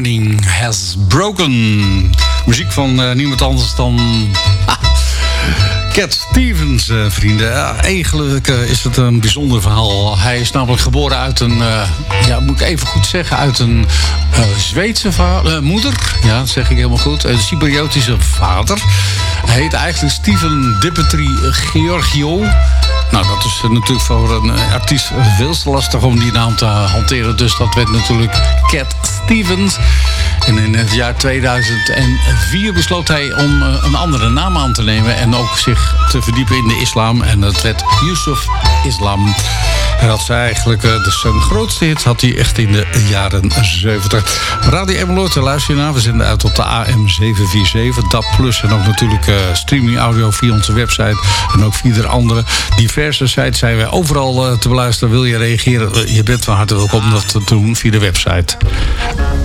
Morning Has Broken. Muziek van niemand anders dan Cat Stevens, vrienden. Eigenlijk is het een bijzonder verhaal. Hij is namelijk geboren uit een, moet ik even goed zeggen, uit een Zweedse moeder. Ja, dat zeg ik helemaal goed. Een Cypriotische vader. Hij heet eigenlijk Steven Dimitri Georgiou. Nou, dat is natuurlijk voor een artiest veel te lastig om die naam te hanteren. Dus dat werd natuurlijk Cat Stevens. En in het jaar 2004 besloot hij om een andere naam aan te nemen en ook zich te verdiepen in de islam. En dat werd Yusuf Islam. Hij had eigenlijk, dus zijn grootste hit had hij echt in de jaren 70. Radio Emmeloord, luister je naar. We zenden uit op de AM 747, DAB+. En ook natuurlijk streaming audio via onze website. En ook via de andere diverse sites zijn wij overal te beluisteren. Wil je reageren? Je bent van harte welkom om dat te doen via de website.